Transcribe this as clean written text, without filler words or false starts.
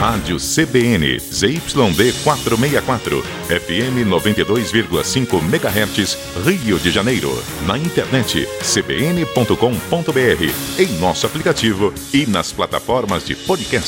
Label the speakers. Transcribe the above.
Speaker 1: Rádio CBN, ZYD 464, FM 92,5 MHz, Rio de Janeiro. Na internet, cbn.com.br, em nosso aplicativo e nas plataformas de podcast.